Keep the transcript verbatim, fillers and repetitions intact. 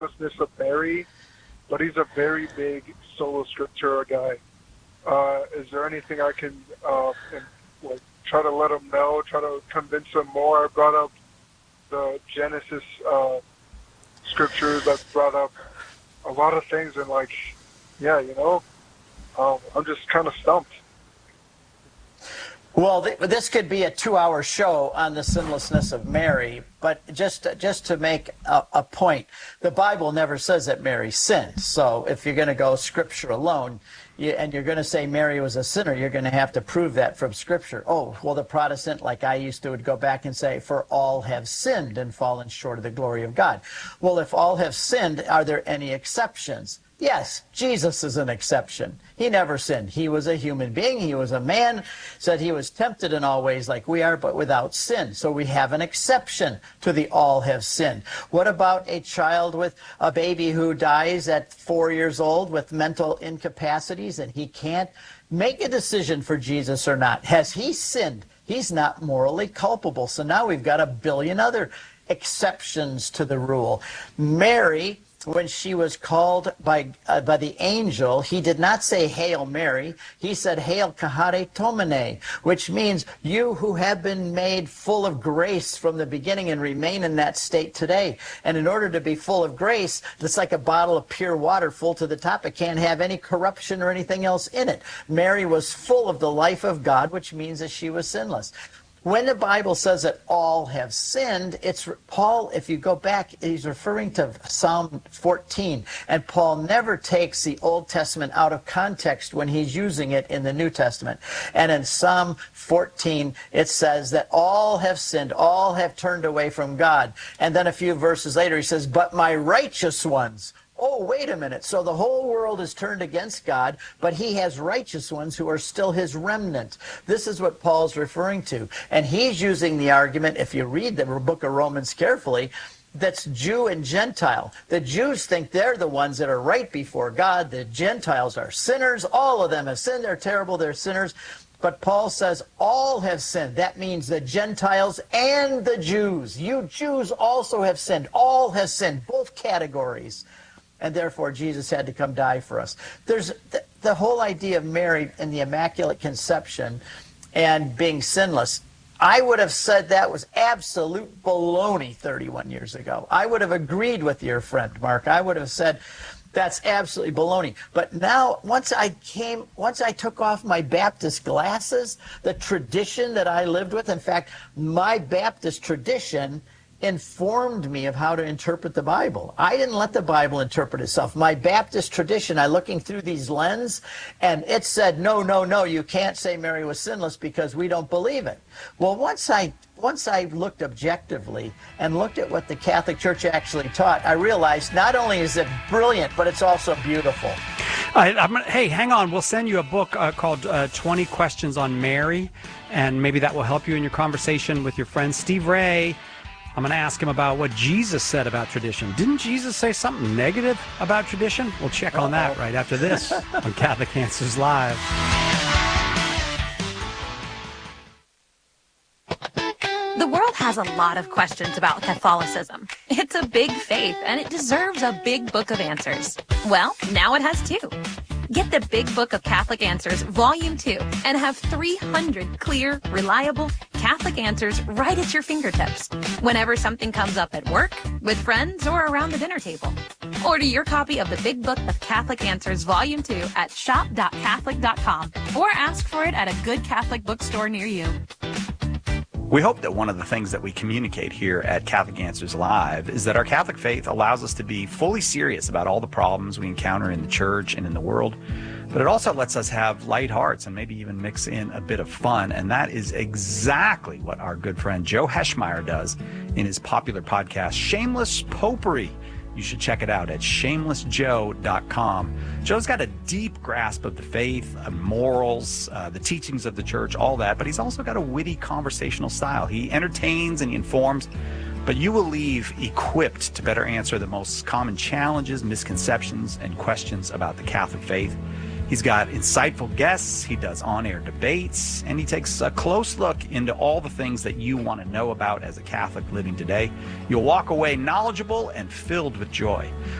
Sinlessness of Mary, but he's a very big sola scriptura guy. Uh, is there anything I can uh, and, like, try to let him know, try to convince him more? I brought up the Genesis uh, scriptures. I brought up a lot of things, and like, yeah, you know, um, I'm just kind of stumped. Well, th this could be a two-hour show on the sinlessness of Mary, but just just to make a, a point, the Bible never says that Mary sinned. So if you're going to go Scripture alone, you, and you're going to say Mary was a sinner, you're going to have to prove that from Scripture. Oh, well, the Protestant, like I used to, would go back and say, for all have sinned and fallen short of the glory of God. Well, if all have sinned, are there any exceptions? Yes, Jesus is an exception. He never sinned. He was a human being. He was a man, said he was tempted in all ways like we are, but without sin. So we have an exception to the all have sinned. What about a child with a baby who dies at four years old with mental incapacities and he can't make a decision for Jesus or not? Has he sinned? He's not morally culpable. So now we've got a billion other exceptions to the rule. Mary, when she was called by uh, by the angel, he did not say Hail Mary. He said Hail Kahare-tomene, which means you who have been made full of grace from the beginning and remain in that state today. And in order to be full of grace, it's like a bottle of pure water full to the top. It can't have any corruption or anything else in it. Mary was full of the life of God, which means that she was sinless. When the Bible says that all have sinned, it's Paul, if you go back, he's referring to Psalm fourteen, and Paul never takes the Old Testament out of context when he's using it in the New Testament. And in Psalm fourteen, it says that all have sinned, all have turned away from God. And then a few verses later, he says, but my righteous ones. Oh, wait a minute. So the whole world is turned against God, but he has righteous ones who are still his remnant. This is what Paul's referring to. And he's using the argument, if you read the book of Romans carefully, that's Jew and Gentile. The Jews think they're the ones that are right before God. The Gentiles are sinners. All of them have sinned. They're terrible. They're sinners. But Paul says all have sinned. That means the Gentiles and the Jews. You Jews also have sinned. All have sinned. Both categories. And therefore, Jesus had to come die for us. There's the, the whole idea of Mary and the Immaculate Conception and being sinless. I would have said that was absolute baloney thirty-one years ago. I would have agreed with your friend, Mark. I would have said that's absolutely baloney. But now, once I came, once I took off my Baptist glasses, the tradition that I lived with, in fact, my Baptist tradition informed me of how to interpret the Bible. I didn't let the Bible interpret itself. My Baptist tradition, I looking through these lenses, and it said, no, no, no, you can't say Mary was sinless because we don't believe it. Well, once I once I looked objectively and looked at what the Catholic Church actually taught, I realized not only is it brilliant, but it's also beautiful. I, I'm, hey, hang on. We'll send you a book uh, called uh, twenty questions on Mary, and maybe that will help you in your conversation with your friend Steve Ray. I'm going to ask him about what Jesus said about tradition. Didn't Jesus say something negative about tradition? We'll check on that right after this on Catholic Answers Live. The world has a lot of questions about Catholicism. It's a big faith, and it deserves a big book of answers. Well, now it has two. Get the Big Book of Catholic Answers, Volume two, and have three hundred clear, reliable Catholic answers right at your fingertips whenever something comes up at work, with friends, or around the dinner table. Order your copy of the Big Book of Catholic Answers, Volume two at shop dot catholic dot com or ask for it at a good Catholic bookstore near you. We hope that one of the things that we communicate here at Catholic Answers Live is that our Catholic faith allows us to be fully serious about all the problems we encounter in the church and in the world, but it also lets us have light hearts and maybe even mix in a bit of fun, and that is exactly what our good friend Joe Heschmeyer does in his popular podcast, Shameless Popery. You should check it out at shameless joe dot com. Joe's got a deep grasp of the faith, uh, morals, uh, the teachings of the church, all that, but he's also got a witty conversational style. He entertains and he informs, but you will leave equipped to better answer the most common challenges, misconceptions, and questions about the Catholic faith. He's got insightful guests, he does on-air debates, and he takes a close look into all the things that you want to know about as a Catholic living today. You'll walk away knowledgeable and filled with joy.